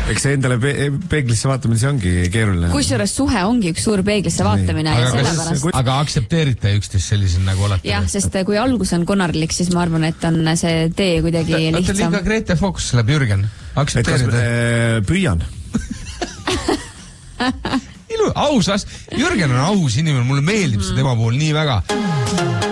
Eks see endale peeglisse vaatamine, see ongi keeruline. Kusjuures suhe ongi üks suur peeglisse vaatamine ja sellepärast... Aga aktsepteerite üksteist sellisin nagu olete? Jah, sest kui algus on konarlik, siis ma arvan, et on see tee kuidagi lihtsam. Liiga Grete Fox läheb Jürgen. Aktsepteerite? Püüan. Aus, Jürgen on aus inimene, mulle meeldib see tema puhul nii väga.